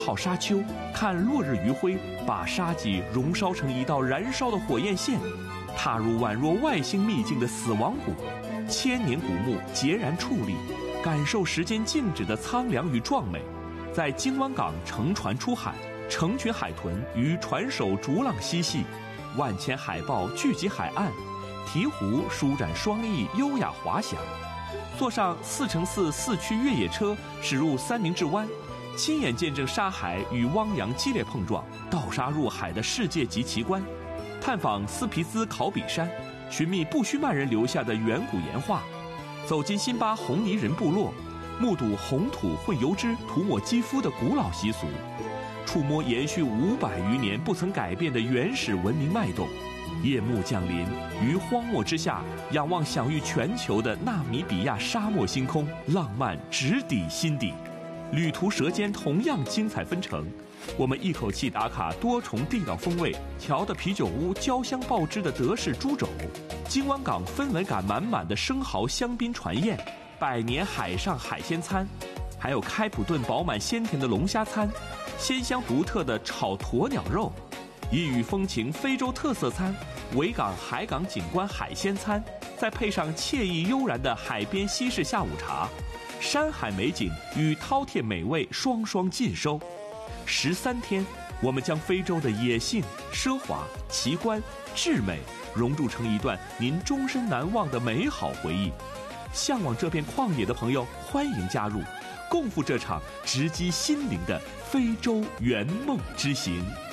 泡沙丘，看落日余晖把沙棘熔烧成一道燃烧的火焰线，踏入宛若外星秘境的死亡谷，千年古墓孑然矗立，感受时间静止的苍凉与壮美。在京湾港乘船出海，成群海豚与船首逐浪嬉戏，万千海豹聚集海岸，鹈鹕舒展双翼优雅滑翔。坐上4×4四驱越野车驶入三明治湾，亲眼见证沙海与汪洋激烈碰撞，盗沙入海的世界级奇观。探访斯皮兹考比山，寻觅不须曼人留下的远古岩画。走进辛巴红泥人部落，目睹红土混油脂涂抹肌肤的古老习俗，触摸延续500余年不曾改变的原始文明脉动。夜幕降临，于荒漠之下仰望享誉全球的纳米比亚沙漠星空，浪漫直抵心底。旅途舌尖同样精彩纷呈，我们一口气打卡多重地道风味，调的啤酒屋焦香爆汁的德式猪肘，京湾港氛围感满满的生蚝香槟船宴，100年海上海鲜餐，还有开普敦饱满鲜甜的龙虾餐，鲜香独特的炒鸵鸟肉，异域风情非洲特色餐，维港海港景观海鲜餐，再配上惬意悠然的海边西式下午茶，山海美景与饕餮美味双双尽收。13天，我们将非洲的野性、奢华、奇观、至美融入成一段您终身难忘的美好回忆。向往这片旷野的朋友，欢迎加入，共赴这场直击心灵的非洲圆梦之行。